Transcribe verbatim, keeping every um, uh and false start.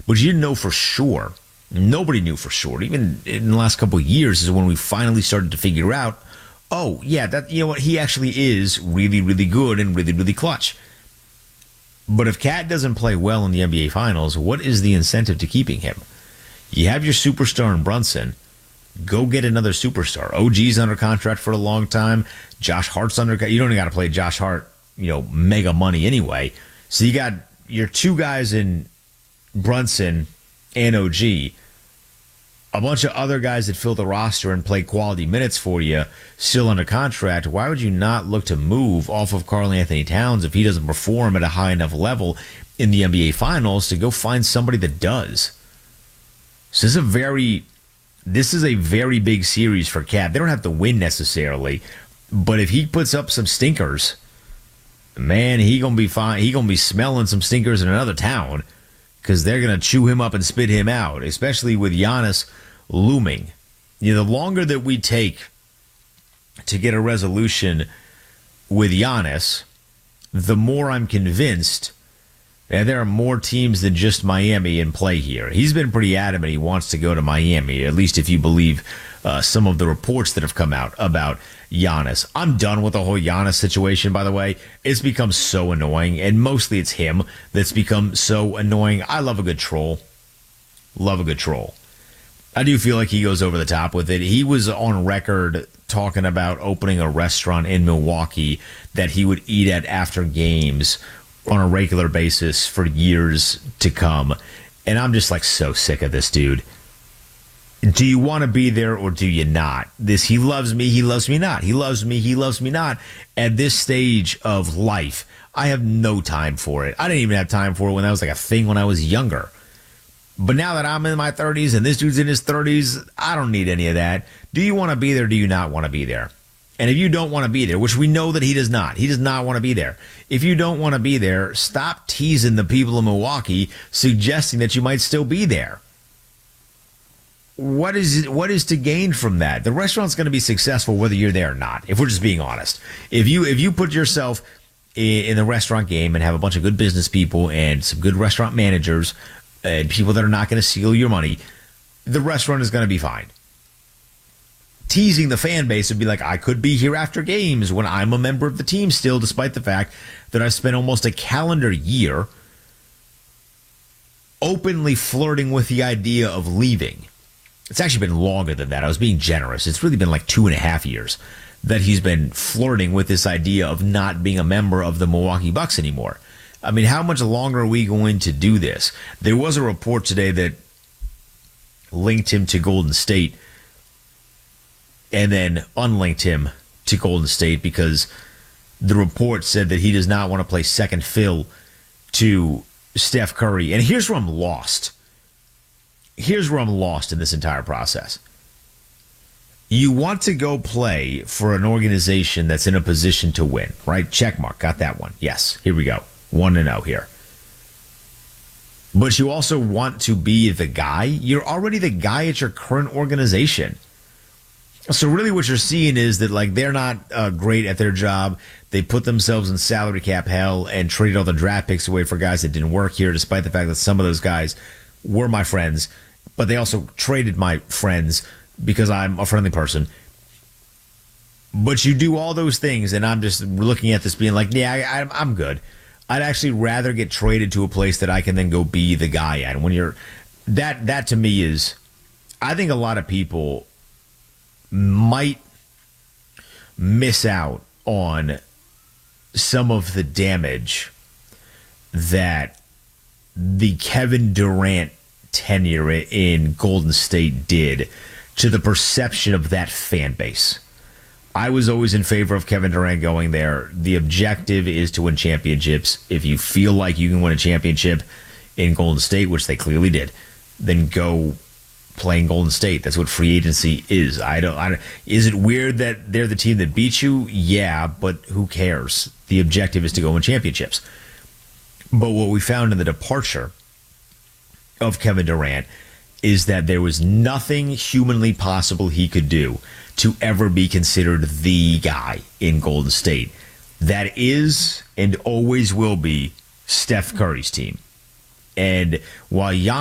but you didn't know for sure. Nobody knew for sure. Even in the last couple of years is when we finally started to figure out, oh, yeah, that you know what, he actually is really, really good and really, really clutch. But if Cat doesn't play well in the N B A Finals, what is the incentive to keeping him? You have your superstar in Brunson. Go get another superstar. O G's under contract for a long time. Josh Hart's under contract. You don't even got to play Josh Hart, you know, mega money anyway. So you got your two guys in Brunson and O G. A bunch of other guys that fill the roster and play quality minutes for you still under contract. Why would you not look to move off of Karl Anthony Towns if he doesn't perform at a high enough level in the N B A Finals to go find somebody that does? So this is a very, this is a very big series for Cat. They don't have to win necessarily, but if he puts up some stinkers, man, he gonna be fine. He gonna be smelling some stinkers in another town because they're gonna chew him up and spit him out. Especially with Giannis looming. You know, the longer that we take to get a resolution with Giannis, the more I'm convinced that there are more teams than just Miami in play here. He's been pretty adamant he wants to go to Miami, at least if you believe uh, some of the reports that have come out about Giannis. I'm done with the whole Giannis situation, by the way. It's become so annoying, and mostly it's him that's become so annoying. I love a good troll. Love a good troll. I do feel like he goes over the top with it. He was on record talking about opening a restaurant in Milwaukee that he would eat at after games on a regular basis for years to come. And I'm just like so sick of this dude. Do you want to be there or do you not? This, he loves me, he loves me not. He loves me, he loves me not. At this stage of life, I have no time for it. I didn't even have time for it when that was like a thing when I was younger. But now that I'm in my thirties and this dude's in his thirties, I don't need any of that. Do you want to be there? Do you not want to be there? And if you don't want to be there, which we know that he does not, he does not want to be there. If you don't want to be there, stop teasing the people in Milwaukee, suggesting that you might still be there. What is what is to gain from that? The restaurant's going to be successful whether you're there or not, if we're just being honest. If you if you put yourself in the restaurant game and have a bunch of good business people and some good restaurant managers and people that are not going to steal your money, the restaurant is going to be fine. Teasing the fan base would be like, I could be here after games when I'm a member of the team still, despite the fact that I've spent almost a calendar year openly flirting with the idea of leaving. It's actually been longer than that. I was being generous. It's really been like two and a half years that he's been flirting with this idea of not being a member of the Milwaukee Bucks anymore. I mean, how much longer are we going to do this? There was a report today that linked him to Golden State and then unlinked him to Golden State because the report said that he does not want to play second fill to Steph Curry. And here's where I'm lost. Here's where I'm lost in this entire process. You want to go play for an organization that's in a position to win, right? Check mark. Got that one. Yes. Here we go. one to oh here. But you also want to be the guy. You're already the guy at your current organization. So really what you're seeing is that like they're not uh, great at their job. They put themselves in salary cap hell and traded all the draft picks away for guys that didn't work here, despite the fact that some of those guys were my friends. But they also traded my friends because I'm a friendly person. But you do all those things, and I'm just looking at this being like, yeah, I, I'm good. I'd actually rather get traded to a place that I can then go be the guy at. And when you're that, that to me is, I think a lot of people might miss out on some of the damage that the Kevin Durant tenure in Golden State did to the perception of that fan base. I was always in favor of Kevin Durant going there. The objective is to win championships. If you feel like you can win a championship in Golden State, which they clearly did, then go play in Golden State. That's what free agency is. I don't, I don't. Is it weird that they're the team that beat you? Yeah, but who cares? The objective is to go win championships. But what we found in the departure of Kevin Durant is that there was nothing humanly possible he could do to ever be considered the guy in Golden State. That is and always will be Steph Curry's team. And while Giannis